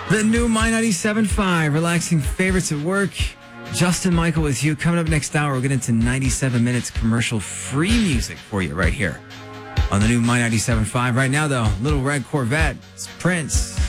The new My 97.5, relaxing favorites at work. Justin Michael with you. Coming up next hour, we'll get into 97 minutes commercial-free music for you right here on the new My 97.5. Right now, though, Little Red Corvette. It's Prince.